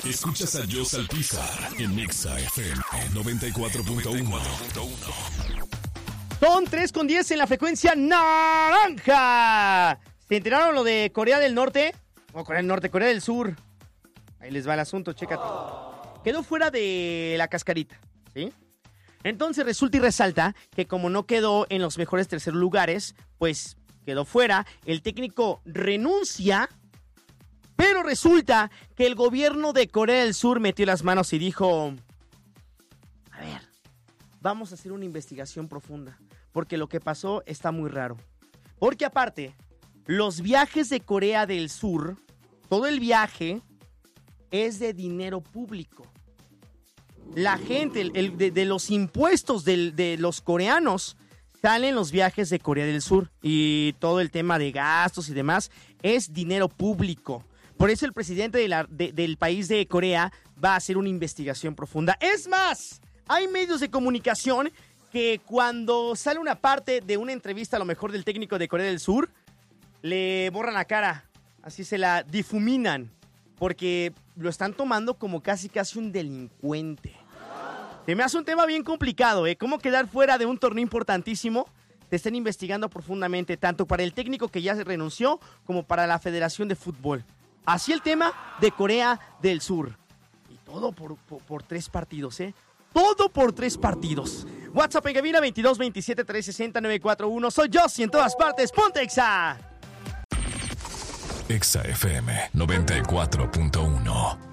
Escuchas a Joss Alpizar en Nexa FM 94.1. Son 3:10 en la frecuencia naranja. ¿Se enteraron lo de Corea del Norte? O Corea del Norte, Corea del Sur. Ahí les va el asunto, chécate. Quedó fuera de la cascarita, ¿sí? Entonces resulta y resalta que como no quedó en los mejores terceros lugares, pues quedó fuera. El técnico renuncia, pero resulta que el gobierno de Corea del Sur metió las manos y dijo: a ver, vamos a hacer una investigación profunda, porque lo que pasó está muy raro. Porque aparte, los viajes de Corea del Sur, todo el viaje es de dinero público. La gente, de los impuestos de los coreanos, salen los viajes de Corea del Sur. Y todo el tema de gastos y demás es dinero público. Por eso el presidente del país de Corea va a hacer una investigación profunda. Es más, hay medios de comunicación que cuando sale una parte de una entrevista, a lo mejor del técnico de Corea del Sur, le borran la cara, así se la difuminan, porque lo están tomando como casi un delincuente. Se me hace un tema bien complicado, ¿eh? ¿Cómo quedar fuera de un torneo importantísimo? Te están investigando profundamente, tanto para el técnico que ya se renunció, como para la Federación de Fútbol. Así el tema de Corea del Sur. Y todo por 3 partidos, ¿eh? Todo por 3 partidos. WhatsApp en cabina 22 27 360 941. Soy Joss y en todas partes, ponte Exa. Exa FM 94.1.